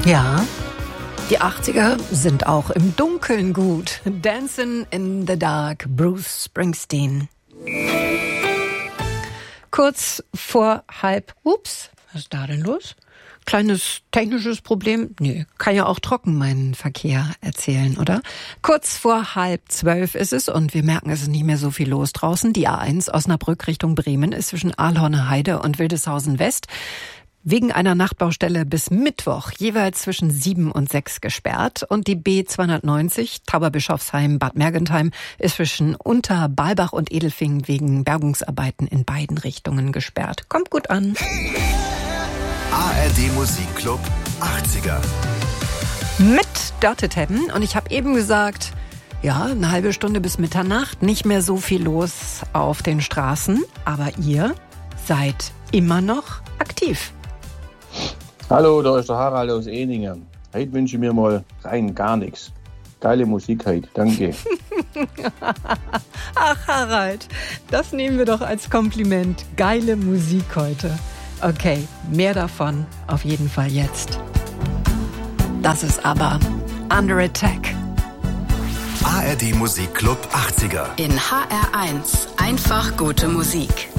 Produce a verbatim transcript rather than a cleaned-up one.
Ja, die achtziger sind auch im Dunkeln gut. Dancing in the Dark, Bruce Springsteen. Kurz vor halb, ups, was ist da denn los? Kleines technisches Problem? Nee, kann ja auch trocken meinen Verkehr erzählen, oder? Kurz vor halb zwölf ist es und wir merken, es ist nicht mehr so viel los draußen. Die A eins Osnabrück Richtung Bremen ist zwischen Ahlhorner Heide und Wildeshausen West wegen einer Nachtbaustelle bis Mittwoch jeweils zwischen sieben und sechs gesperrt. Und die B zweihundertneunzig Tauberbischofsheim Bad Mergentheim ist zwischen Unterbalbach und Edelfingen wegen Bergungsarbeiten in beiden Richtungen gesperrt. Kommt gut an. A R D Musikclub achtziger. Mit Dirty Tabben. Und ich habe eben gesagt, ja, eine halbe Stunde bis Mitternacht, nicht mehr so viel los auf den Straßen. Aber ihr seid immer noch aktiv. Hallo, da ist der Harald aus Ehningen. Heute wünsche ich mir mal rein gar nichts. Geile Musik heute, danke. Ach Harald, das nehmen wir doch als Kompliment. Geile Musik heute. Okay, mehr davon auf jeden Fall jetzt. Das ist aber Under Attack. A R D Musikclub achtziger. In H R eins. Einfach gute Musik.